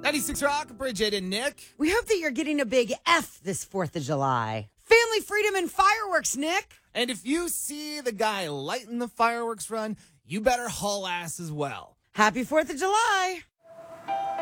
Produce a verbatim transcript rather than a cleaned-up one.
ninety-six Rock, Bridget and Nick. We hope that you're getting a big F this fourth of July. Family, freedom, and fireworks, Nick. And if you see the guy lighting the fireworks run, you better haul ass as well. Happy fourth of July.